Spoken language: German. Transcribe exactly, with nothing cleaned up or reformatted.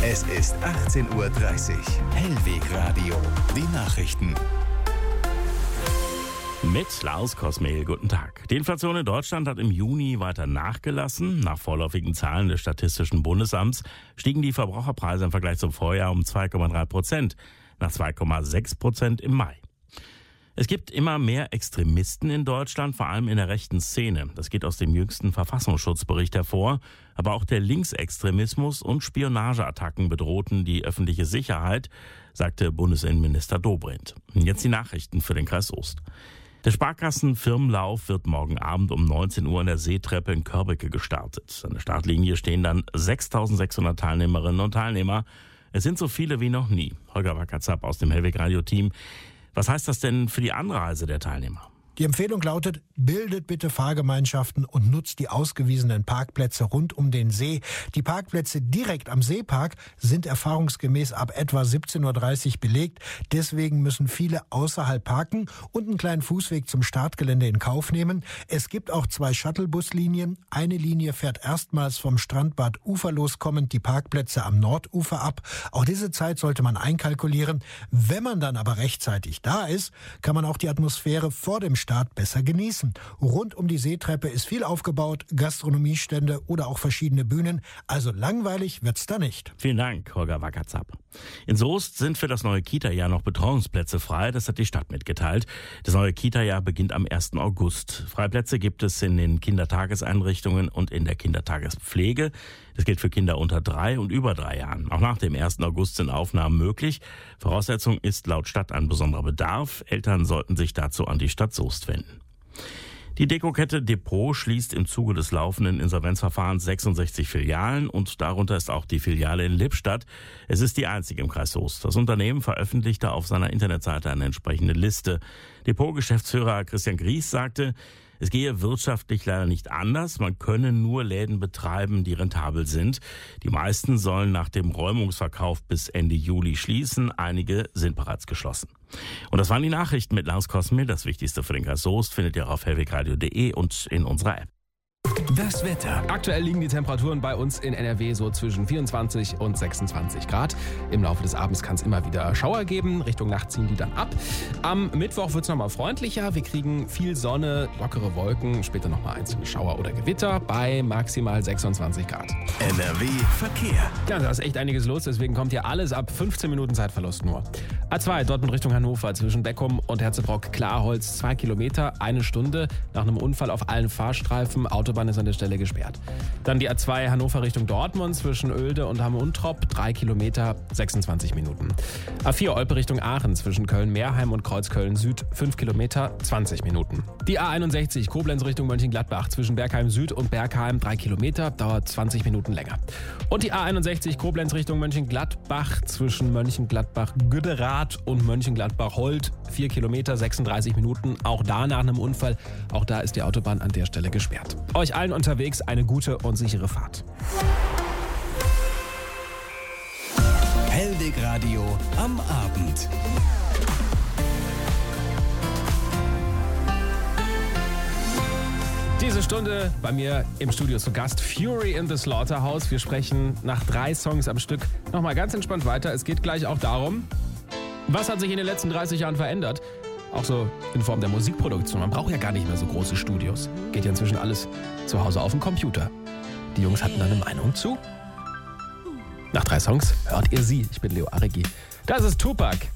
Es ist achtzehn Uhr dreißig. Hellweg Radio. Die Nachrichten. Mit Lars Kosmehl, guten Tag. Die Inflation in Deutschland hat im Juni weiter nachgelassen. Nach vorläufigen Zahlen des Statistischen Bundesamts stiegen die Verbraucherpreise im Vergleich zum Vorjahr um zwei Komma drei Prozent, nach zwei Komma sechs Prozent im Mai. Es gibt immer mehr Extremisten in Deutschland, vor allem in der rechten Szene. Das geht aus dem jüngsten Verfassungsschutzbericht hervor. Aber auch der Linksextremismus und Spionageattacken bedrohten die öffentliche Sicherheit, sagte Bundesinnenminister Dobrindt. Jetzt die Nachrichten für den Kreis Soest. Der Sparkassen-Firmenlauf wird morgen Abend um neunzehn Uhr in der Seetreppe in Körbecke gestartet. An der Startlinie stehen dann sechstausendsechshundert Teilnehmerinnen und Teilnehmer. Es sind so viele wie noch nie. Holger Wackerzapp aus dem Hellweg-Radio-Team. Was heißt das denn für die Anreise der Teilnehmer? Die Empfehlung lautet, bildet bitte Fahrgemeinschaften und nutzt die ausgewiesenen Parkplätze rund um den See. Die Parkplätze direkt am Seepark sind erfahrungsgemäß ab etwa siebzehn Uhr dreißig belegt. Deswegen müssen viele außerhalb parken und einen kleinen Fußweg zum Startgelände in Kauf nehmen. Es gibt auch zwei Shuttlebuslinien. Eine Linie fährt erstmals vom Strandbad uferlos kommend die Parkplätze am Nordufer ab. Auch diese Zeit sollte man einkalkulieren. Wenn man dann aber rechtzeitig da ist, kann man auch die Atmosphäre vor dem Start besser genießen. Rund um die Seetreppe ist viel aufgebaut, Gastronomiestände oder auch verschiedene Bühnen. Also langweilig wird's da nicht. Vielen Dank, Holger Wackerzapp. In Soest sind für das neue Kita-Jahr noch Betreuungsplätze frei. Das hat die Stadt mitgeteilt. Das neue Kita-Jahr beginnt am ersten August. Freiplätze gibt es in den Kindertageseinrichtungen und in der Kindertagespflege. Das gilt für Kinder unter drei und über drei Jahren. Auch nach dem ersten August sind Aufnahmen möglich. Voraussetzung ist laut Stadt ein besonderer Bedarf. Eltern sollten sich dazu an die Stadt Soest wenden. Die Dekokette Depot schließt im Zuge des laufenden Insolvenzverfahrens sechsundsechzig Filialen und darunter ist auch die Filiale in Lippstadt. Es ist die einzige im Kreis Soest. Das Unternehmen veröffentlichte auf seiner Internetseite eine entsprechende Liste. Depot-Geschäftsführer Christian Gries sagte, es gehe wirtschaftlich leider nicht anders. Man könne nur Läden betreiben, die rentabel sind. Die meisten sollen nach dem Räumungsverkauf bis Ende Juli schließen. Einige sind bereits geschlossen. Und das waren die Nachrichten mit Lars Kosmehl. Das Wichtigste für den Kreis Soest findet ihr auf hellwegradio punkt de und in unserer App. Das Wetter. Aktuell liegen die Temperaturen bei uns in N R W so zwischen vierundzwanzig und sechsundzwanzig Grad. Im Laufe des Abends kann es immer wieder Schauer geben. Richtung Nacht ziehen die dann ab. Am Mittwoch wird es nochmal freundlicher. Wir kriegen viel Sonne, lockere Wolken, später nochmal einzelne Schauer oder Gewitter bei maximal sechsundzwanzig Grad. N R W Verkehr. Ja, da ist echt einiges los, deswegen kommt hier alles ab fünfzehn Minuten Zeitverlust nur. A zwei, Dortmund Richtung Hannover, zwischen Beckum und Herzebrock-Klarholz, zwei Kilometer, eine Stunde. Nach einem Unfall auf allen Fahrstreifen, Autobahn ist an der Stelle gesperrt. Dann die A zwei Hannover Richtung Dortmund, zwischen Oelde und Hamm-Untrop, drei Kilometer, sechsundzwanzig Minuten. A vier Olpe Richtung Aachen, zwischen Köln-Meerheim und Kreuzköln Süd, fünf Kilometer, zwanzig Minuten. Die A einundsechzig Koblenz Richtung Mönchengladbach, zwischen Bergheim Süd und Bergheim, drei Kilometer, dauert zwanzig Minuten länger. Und die A einundsechzig Koblenz Richtung Mönchengladbach, zwischen Mönchengladbach-Güderath und Mönchengladbach-Holt, vier Kilometer, sechsunddreißig Minuten, auch da nach einem Unfall. Auch da ist die Autobahn an der Stelle gesperrt. Euch allen unterwegs eine gute und sichere Fahrt. Hellweg Radio am Abend. Diese Stunde bei mir im Studio zu Gast Fury in the Slaughterhouse. Wir sprechen nach drei Songs am Stück nochmal ganz entspannt weiter. Es geht gleich auch darum, was hat sich in den letzten dreißig Jahren verändert? Auch so in Form der Musikproduktion. Man braucht ja gar nicht mehr so große Studios. Geht ja inzwischen alles zu Hause auf dem Computer. Die Jungs hatten da eine Meinung zu. Nach drei Songs hört ihr sie. Ich bin Leo Aregi. Das ist Tupac.